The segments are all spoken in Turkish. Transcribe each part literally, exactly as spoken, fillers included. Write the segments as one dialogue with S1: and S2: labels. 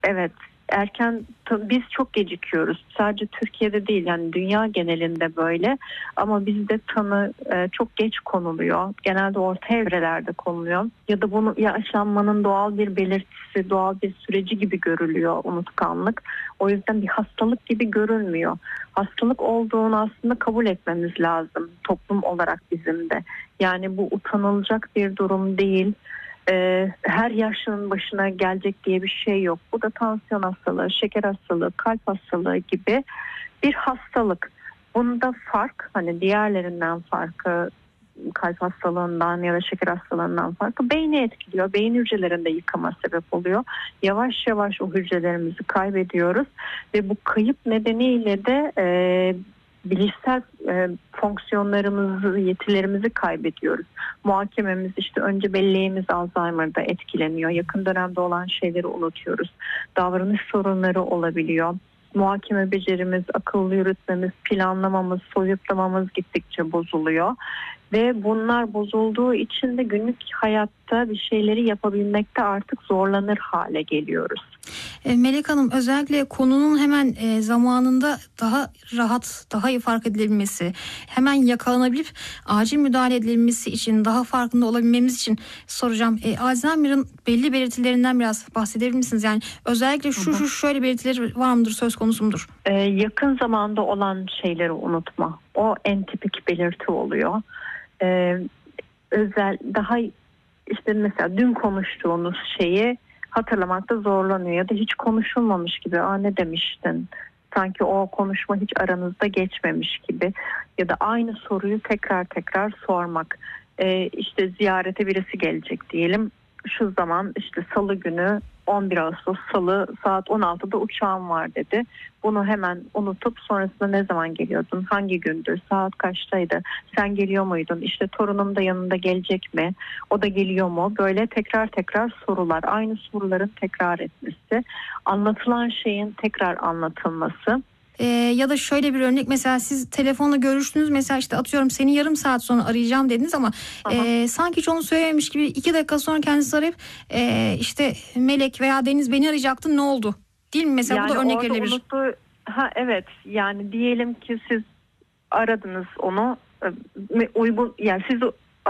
S1: Evet, erken biz çok gecikiyoruz. Sadece Türkiye'de değil, yani dünya genelinde böyle. Ama bizde tanı e, çok geç konuluyor. Genelde orta evrelerde konuluyor. Ya da bunu yaşlanmanın doğal bir belirtisi, doğal bir süreci gibi görülüyor unutkanlık. O yüzden bir hastalık gibi görülmüyor. Hastalık olduğunu aslında kabul etmemiz lazım toplum olarak bizim de. Yani bu utanılacak bir durum değil. Her yaşlının başına gelecek diye bir şey yok. Bu da tansiyon hastalığı, şeker hastalığı, kalp hastalığı gibi bir hastalık. Bunda fark, hani diğerlerinden farkı, kalp hastalığından ya da şeker hastalığından farkı beyni etkiliyor. Beyin hücrelerinde yıkama sebep oluyor. Yavaş yavaş o hücrelerimizi kaybediyoruz ve bu kayıp nedeniyle de e, bilişsel e, fonksiyonlarımızı, yetilerimizi kaybediyoruz. Muhakememiz, işte önce belleğimiz Alzheimer'da etkileniyor. Yakın dönemde olan şeyleri unutuyoruz. Davranış sorunları olabiliyor. Muhakeme becerimiz, akıllı yürütmemiz, planlamamız, soyutlamamız gittikçe bozuluyor. Ve bunlar bozulduğu için de günlük hayatta bir şeyleri yapabilmekte artık zorlanır hale geliyoruz.
S2: E, Melek Hanım, özellikle konunun hemen e, zamanında daha rahat, daha iyi fark edilmesi, hemen yakalanabilip acil müdahale edilmesi için, daha farkında olabilmemiz için soracağım. E, Alzheimer'ın belli belirtilerinden biraz bahsedebilir misiniz? Yani özellikle şu şu şöyle belirtileri var mıdır, söz konusu mudur?
S1: E, yakın zamanda olan şeyleri unutma. O en tipik belirti oluyor. E, özel daha işte mesela dün konuştuğunuz şeyi hatırlamakta zorlanıyor ya da hiç konuşulmamış gibi, aa ne demiştin, sanki o konuşma hiç aranızda geçmemiş gibi, ya da aynı soruyu tekrar tekrar sormak. Ee, işte ziyarete birisi gelecek diyelim, şu zaman işte salı günü on bir Ağustos salı saat on altıda uçağım var dedi. Bunu hemen unutup sonrasında ne zaman geliyordun, hangi gündür, saat kaçtaydı, sen geliyor muydun, işte torunum da yanında gelecek mi, o da geliyor mu, böyle tekrar tekrar sorular, aynı soruların tekrar etmesi, anlatılan şeyin tekrar anlatılması.
S2: Ee, ya da şöyle bir örnek, mesela siz telefonla görüştünüz, mesela işte atıyorum seni yarım saat sonra arayacağım dediniz ama e, sanki hiç onu söylememiş gibi iki dakika sonra kendisi arayıp e, işte Melek veya Deniz beni arayacaktı, ne oldu? Değil mi? Mesela yani bu da örnek verilebilir.
S1: Unuttu, ha evet, yani diyelim ki siz aradınız onu, uygun, yani siz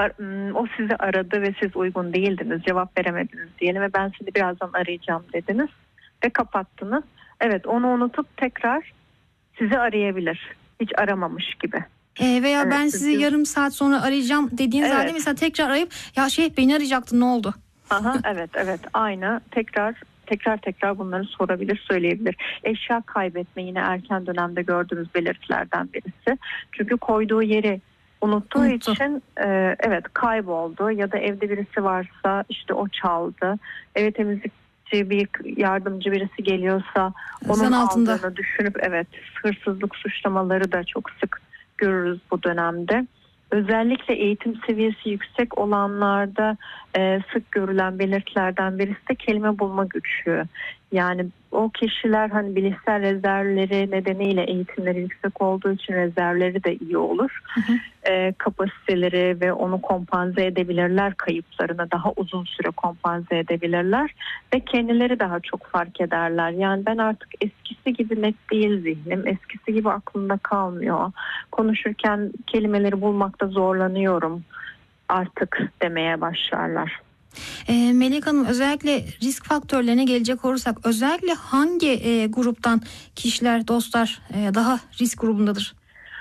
S1: o sizi aradı ve siz uygun değildiniz, cevap veremediniz diyelim ve ben sizi birazdan arayacağım dediniz ve kapattınız. Evet, onu unutup tekrar sizi arayabilir, hiç aramamış gibi.
S2: Ee, veya evet, ben sizi sizin... yarım saat sonra arayacağım dediğiniz evet. halde mesela tekrar arayıp ya şey beni arayacaktın, ne oldu?
S1: Aha, evet evet aynı, tekrar tekrar tekrar bunları sorabilir, söyleyebilir. Eşya kaybetme yine erken dönemde gördüğümüz belirtilerden birisi. Çünkü koyduğu yeri unuttuğu Unuttu. için e, evet kayboldu, ya da evde birisi varsa işte o çaldı. Eve temizlikçi bir yardımcı birisi geliyorsa onun altında. aldığını düşünüp evet, hırsızlık suçlamaları da çok sık görürüz bu dönemde. Özellikle eğitim seviyesi yüksek olanlarda e, sık görülen belirtilerden birisi de kelime bulma güçlüğü. Yani o kişiler hani bilişsel rezervleri nedeniyle eğitimleri yüksek olduğu için rezervleri de iyi olur. Hı hı. E, kapasiteleri ve onu kompanze edebilirler, kayıplarını daha uzun süre kompanze edebilirler ve kendileri daha çok fark ederler. Yani ben artık eskisi gibi net değil zihnim, eskisi gibi aklımda kalmıyor. Konuşurken kelimeleri bulmakta zorlanıyorum artık demeye başlarlar.
S2: E, Melek Hanım, özellikle risk faktörlerine gelecek olursak özellikle hangi e, gruptan kişiler, dostlar e, daha risk grubundadır?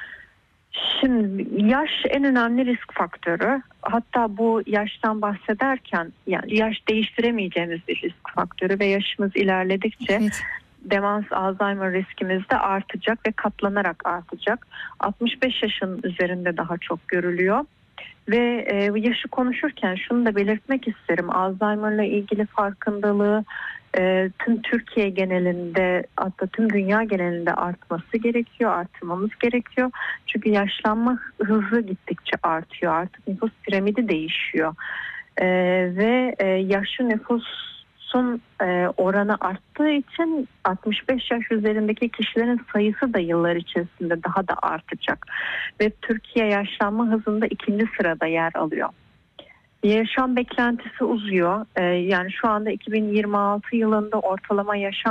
S1: Şimdi yaş en önemli risk faktörü. Hatta bu yaştan bahsederken yani yaş değiştiremeyeceğimiz bir risk faktörü ve yaşımız ilerledikçe evet. demans, Alzheimer riskimiz de artacak ve katlanarak artacak. altmış beş yaşın üzerinde daha çok görülüyor. Ve e, yaşı konuşurken şunu da belirtmek isterim. Alzheimer'la ilgili farkındalığı e, tüm Türkiye genelinde, hatta tüm dünya genelinde artması gerekiyor, artırmamız gerekiyor. Çünkü yaşlanma hızı gittikçe artıyor. Artık nüfus piramidi değişiyor. E, ve e, yaşlı nüfusun e, oranı arttığı için altmış beş yaş üzerindeki kişilerin sayısı da yıllar içerisinde daha da artacak. Ve Türkiye yaşlanma hızında ikinci sırada yer alıyor. Yaşam beklentisi uzuyor. Ee, yani şu anda iki bin yirmi altı yılında ortalama yaşam